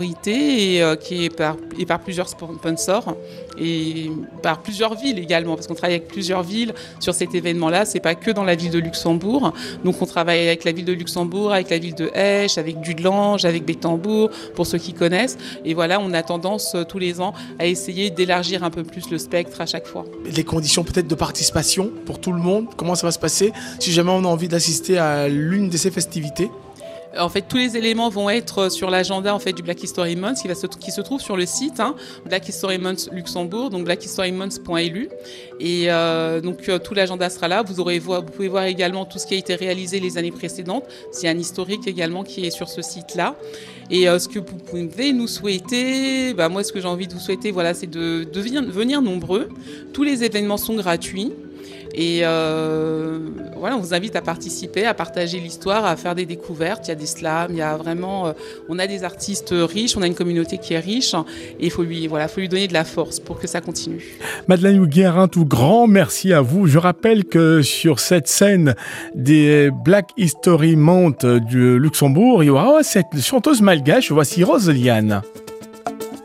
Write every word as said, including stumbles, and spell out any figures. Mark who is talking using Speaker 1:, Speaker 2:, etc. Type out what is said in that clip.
Speaker 1: Et euh, qui est par, et par plusieurs sponsors et par plusieurs villes également, parce qu'on travaille avec plusieurs villes sur cet événement-là. C'est pas que dans la ville de Luxembourg. Donc on travaille avec la ville de Luxembourg, avec la ville de Esch, avec Dudelange, avec Bétambourg, pour ceux qui connaissent. Et voilà, on a tendance tous les ans à essayer d'élargir un peu plus le spectre à chaque fois.
Speaker 2: Les conditions peut-être de participation pour tout le monde, comment ça va se passer si jamais on a envie d'assister à l'une de ces festivités?
Speaker 1: En fait, tous les éléments vont être sur l'agenda en fait, du Black History Month qui, va se, qui se trouve sur le site hein, Black History Month Luxembourg, donc black history month point l u. Et euh, donc euh, tout l'agenda sera là. Vous, aurez, vous pouvez voir également tout ce qui a été réalisé les années précédentes. C'est un historique également qui est sur ce site-là. Et euh, ce que vous pouvez nous souhaiter, bah, moi ce que j'ai envie de vous souhaiter, voilà, c'est de, de venir, venir nombreux. Tous les événements sont gratuits. Et euh, voilà, on vous invite à participer, à partager l'histoire, à faire des découvertes. Il y a des slams, il y a vraiment, euh, on a des artistes riches, on a une communauté qui est riche, et il faut lui, voilà, faut lui donner de la force pour que ça continue.
Speaker 3: Madeleine Guérin, tout grand merci à vous. Je rappelle que sur cette scène des Black History Month du Luxembourg, il y aura cette chanteuse malgache. Voici Roseliane.